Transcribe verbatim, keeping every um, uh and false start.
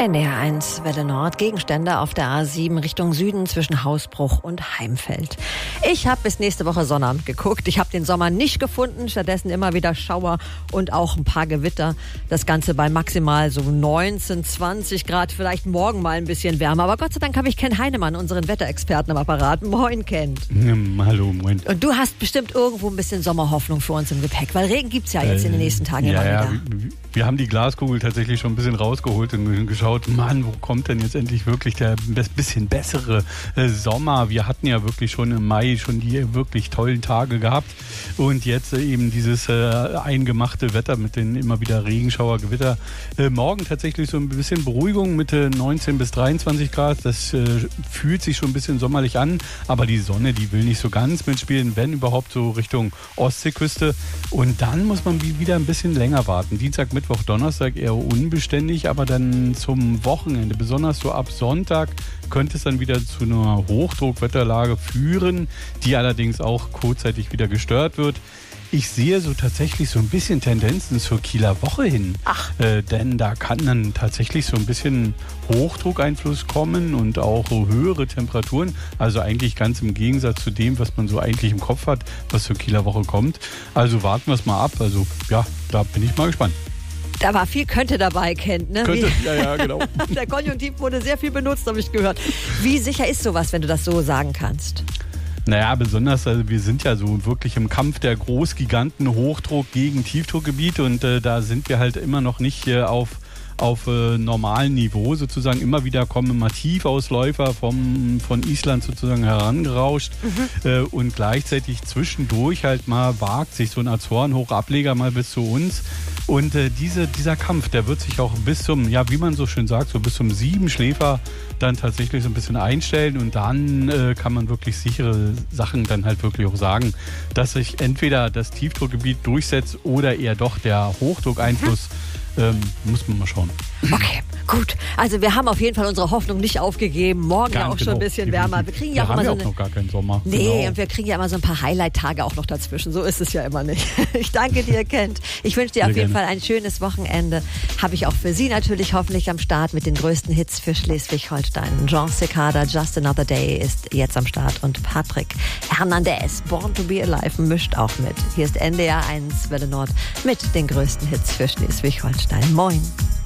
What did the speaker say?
N D R eins Welle Nord, Gegenstände auf der A sieben Richtung Süden zwischen Hausbruch und Heimfeld. Ich habe bis nächste Woche Sonnabend geguckt. Ich habe den Sommer nicht gefunden, stattdessen immer wieder Schauer und auch ein paar Gewitter. Das Ganze bei maximal so neunzehn, zwanzig Grad, vielleicht morgen mal ein bisschen wärmer. Aber Gott sei Dank habe ich Ken Heinemann, unseren Wetterexperten, im Apparat. Moin, Ken. Ja, hallo, moin. Und du hast bestimmt irgendwo ein bisschen Sommerhoffnung für uns im Gepäck, weil Regen gibt's ja jetzt äh, in den nächsten Tagen ja, immer ja, wieder. Wir, wir haben die Glaskugel tatsächlich schon ein bisschen rausgeholt und geschaut, Mann, wo kommt denn jetzt endlich wirklich der bisschen bessere äh, Sommer? Wir hatten ja wirklich schon im Mai schon die wirklich tollen Tage gehabt und jetzt äh, eben dieses äh, eingemachte Wetter mit den immer wieder Regenschauer, Gewitter. Äh, morgen tatsächlich so ein bisschen Beruhigung mit äh, neunzehn bis dreiundzwanzig Grad. Das äh, fühlt sich schon ein bisschen sommerlich an, aber die Sonne, die will nicht so ganz mitspielen, wenn überhaupt so Richtung Ostseeküste. Und dann muss man wieder ein bisschen länger warten. Dienstag, Mittwoch, Donnerstag eher unbeständig, aber dann zum Wochenende, besonders so ab Sonntag, könnte es dann wieder zu einer Hochdruckwetterlage führen, die allerdings auch kurzzeitig wieder gestört wird. Ich sehe so tatsächlich so ein bisschen Tendenzen zur Kieler Woche hin. Ach. Äh, denn da kann dann tatsächlich so ein bisschen Hochdruckeinfluss kommen und auch höhere Temperaturen. Also eigentlich ganz im Gegensatz zu dem, was man so eigentlich im Kopf hat, was zur Kieler Woche kommt. Also warten wir es mal ab. Also ja, da bin ich mal gespannt. Da war viel könnte dabei, kennt, ne? Könnte, Wie, ja, ja, genau. Der Konjunktiv wurde sehr viel benutzt, habe ich gehört. Wie sicher ist sowas, wenn du das so sagen kannst? Naja, besonders, also wir sind ja so wirklich im Kampf der Großgiganten, Hochdruck gegen Tiefdruckgebiet und äh, da sind wir halt immer noch nicht äh, auf auf äh, normalem Niveau sozusagen. Immer wieder kommen immer Tiefausläufer vom, von Island sozusagen herangerauscht mhm. äh, und gleichzeitig zwischendurch halt mal wagt sich so ein Azorenhochableger mal bis zu uns. Und äh, diese, dieser Kampf, der wird sich auch bis zum, ja, wie man so schön sagt, so bis zum Siebenschläfer dann tatsächlich so ein bisschen einstellen und dann äh, kann man wirklich sichere Sachen dann halt wirklich auch sagen, dass sich entweder das Tiefdruckgebiet durchsetzt oder eher doch der Hochdruckeinfluss. Mhm. Ähm, muss man mal schauen. Okay, gut. Also wir haben auf jeden Fall unsere Hoffnung nicht aufgegeben. Morgen ja auch genau. schon ein bisschen wärmer. Wir kriegen ja wir auch immer haben so ja eine... auch noch gar keinen Sommer. Nee, genau. Und wir kriegen ja immer so ein paar Highlight-Tage auch noch dazwischen. So ist es ja immer nicht. Ich danke dir, Kent. Ich wünsche dir Sehr auf jeden gerne. Fall ein schönes Wochenende. Habe ich auch für Sie natürlich hoffentlich am Start mit den größten Hits für Schleswig-Holstein. Jean Cicada, Just Another Day ist jetzt am Start und Patrick Hernandez, Born to be Alive, mischt auch mit. Hier ist N D R eins Welle Nord mit den größten Hits für Schleswig-Holstein. Moin.